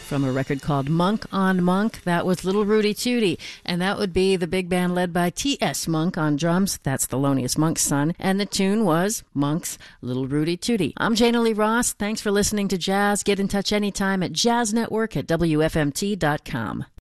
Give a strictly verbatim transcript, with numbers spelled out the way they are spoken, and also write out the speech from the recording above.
From a record called Monk on Monk, that was Little Rudy Tooty, and that would be the big band led by T S. Monk on drums. That's Thelonious Monk's son, and the tune was Monk's Little Rudy Tooty. I'm Jana Lee Ross. Thanks for listening to Jazz. Get in touch anytime at jazz network at W F M T dot com.